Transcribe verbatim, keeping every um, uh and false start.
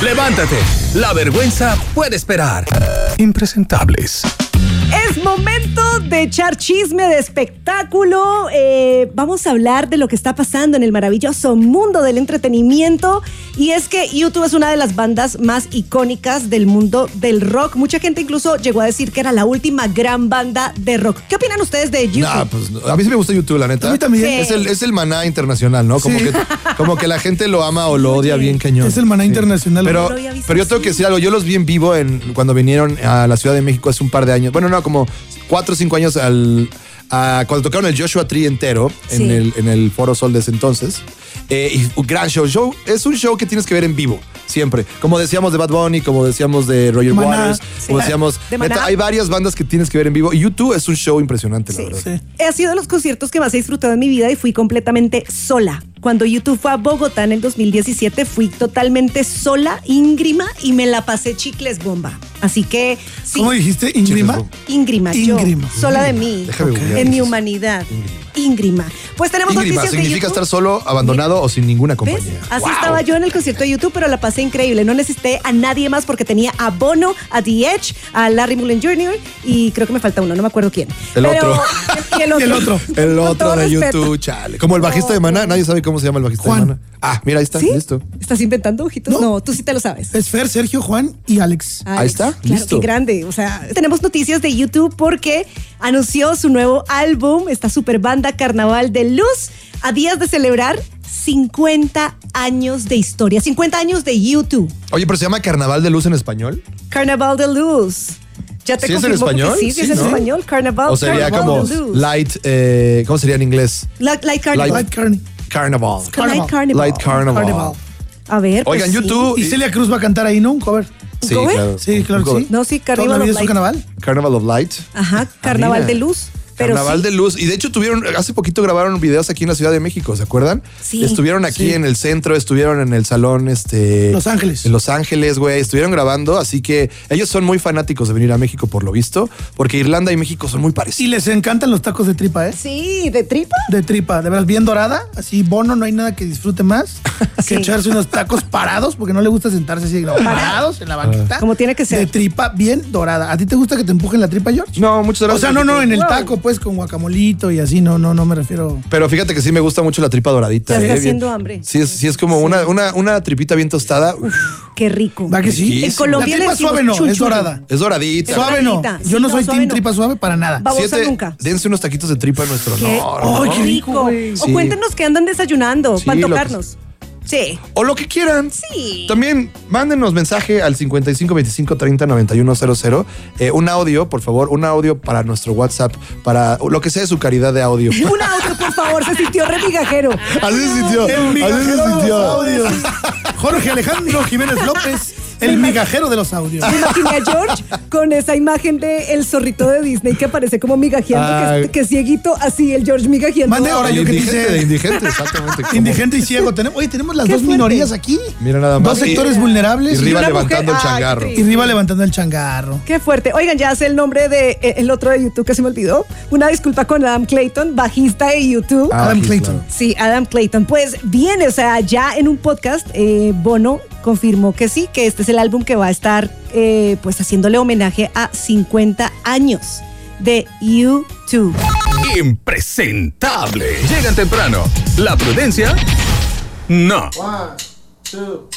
Levántate, la vergüenza puede esperar. Impresentables. Es momento de echar chisme de espectáculo. Eh, vamos a hablar de lo que está pasando en el maravilloso mundo del entretenimiento. Y es que U dos es una de las bandas más icónicas del mundo del rock. Mucha gente incluso llegó a decir que era la última gran banda de rock. ¿Qué opinan ustedes de U dos? Nah, pues, a mí sí me gusta U dos, la neta. A mí también. Sí. Es el, es el maná internacional, ¿no? Como, Sí. que, como que la gente lo ama o lo odia bien cañón. Es el maná Sí. internacional. Pero, No lo había visto pero yo tengo así. que decir algo. Yo los vi en vivo en, cuando vinieron a la Ciudad de México hace un par de años. Bueno, no, como cuatro o cinco años al, a, cuando tocaron el Joshua Tree entero Sí. en, el, en el Foro Sol de ese entonces. Eh, y un gran show. show. Es un show que tienes que ver en vivo, siempre. Como decíamos de Bad Bunny, como decíamos de Roger Maná. Waters, Sí. como decíamos... De Maná. Neta, hay varias bandas que tienes que ver en vivo. Y U dos es un show impresionante, Sí. la verdad. Sí. Ha sido de los conciertos que más he disfrutado en mi vida y fui completamente sola. Cuando U dos fue a Bogotá en el dos mil diecisiete, fui totalmente sola, íngrima, y me la pasé chicles bomba. Así que, sí, ¿Cómo dijiste? ¿Íngrima? Chicos, íngrima, yo, Íngrima. sola de mí, Déjame Ok. googlear en mi eso. humanidad. Íngrima. Pues tenemos Íngrima noticias significa de estar YouTube. solo, abandonado o sin ninguna ¿Ves? compañía. Así Wow. estaba yo en el concierto de YouTube, pero la pasé increíble. No necesité a nadie más porque tenía a Bono, a The Edge, a Larry Mullen junior y creo que me falta uno, no me acuerdo quién. El Pero- otro. Y el otro. Y el otro. El Con otro todo de respeto. YouTube, chale. Como el bajista de Maná, nadie sabe cómo se llama el bajista Juan. de Maná. Ah, mira, ahí está, ¿Sí? listo. ¿Estás inventando ojitos? No. No. tú sí te lo sabes. Es Fer, Sergio, Juan y Alex. Alex, Ahí está, claro, listo. qué grande. O sea, tenemos noticias de YouTube porque anunció su nuevo álbum, esta super banda Carnaval de Luz, a días de celebrar cincuenta años de historia, cincuenta años de YouTube. Oye, pero se llama Carnaval de Luz en español. Carnaval de Luz. Ya te ¿Sí es en confirmó porque español? Sí, sí, es Sí, en ¿no? español. Carnaval. O sería Carnaval como de Luz. light, eh, ¿cómo sería en inglés? Light, light Carnival. Light- Light Carney. Carnaval. Light Carnival. Light Carnaval. Carnival. A ver. pues Oigan, sí. YouTube. Y Celia Cruz va a cantar ahí, ¿no? Un cover. Sí, ¿Cover? claro. Sí, claro que sí. No, sí, Toda Carnival la vida of es su Light. carnaval. Carnival of Light. Ajá, Carnaval mira. de Luz. Pero Carnaval sí. de Luz. Y de hecho tuvieron, hace poquito grabaron videos aquí en la Ciudad de México, ¿se acuerdan? Sí. Estuvieron aquí Sí. en el centro, estuvieron en el salón, este. Los Ángeles. En Los Ángeles, güey. Estuvieron grabando, así que ellos son muy fanáticos de venir a México por lo visto, porque Irlanda y México son muy Y parecidos. les encantan los tacos de tripa, ¿eh? Sí, de tripa. De tripa, de verdad, bien dorada. Así, Bono, no hay nada que disfrute más Sí. que echarse unos tacos parados, porque no le gusta sentarse así, no, parados en la banqueta. Como tiene que ser. De tripa bien dorada. ¿A ti te gusta que te empujen la tripa, George? No, muchas O gracias. sea, no, no, en el Wow. taco, pues, con guacamolito y así, no, no, no me refiero. Pero fíjate que sí me gusta mucho la tripa doradita. Ya está eh, bien- haciendo hambre. Sí, es, sí es como Una, una, una tripita bien tostada. Uf, Qué rico. ¿Va que sí? Riquísimo. En Colombia La le tripa decimos suave no, chunchullo. es dorada. es doradita. Suave no. doradita. Yo Sí, no no, soy suave team no. tripa suave para nada. Babosa Siete- nunca. Dense unos taquitos de tripa en nuestro Qué honor. Ay, qué rico, rico. güey. O Sí. cuéntenos qué andan desayunando Sí, para lo que- tocarnos. Sí. O lo que quieran. Sí. También mándenos mensaje al cincuenta y cinco veinticinco treinta noventa y uno cero cero. Eh, un audio, por favor, un audio para nuestro WhatsApp, para lo que sea de su calidad de audio. Un audio, por favor, se sintió re migajero. Así se sintió. El Así se migajero de los sintió. audios. Jorge Alejandro Jiménez López, el migajero de los audios. Me imaginé a George con esa imagen de el zorrito de Disney que aparece como migajeando, que, Ay. es- que es cieguito, así el George migajeando. Mande ahora De yo que indigente, de dice indigente, exactamente. como- indigente y ciego. Tenemos, oye, tenemos las Qué dos fuerte. minorías aquí. Mira nada más. Dos sectores Y- vulnerables. Y Riva una levantando mujer- el Ay, changarro. qué Y triste. Riva levantando el changarro. Qué fuerte. Oigan, ya sé el nombre de eh, el otro de YouTube que se me olvidó. Una disculpa con Adam Clayton, bajista de YouTube. Ah, Adam aquí, Clayton. claro. Sí, Adam Clayton. Pues bien, o sea, ya en un podcast, eh, Bono confirmó que sí, que este es el álbum que va a estar eh, pues haciéndole homenaje a cincuenta años de U dos. Impresentable. Llegan temprano. La prudencia, no.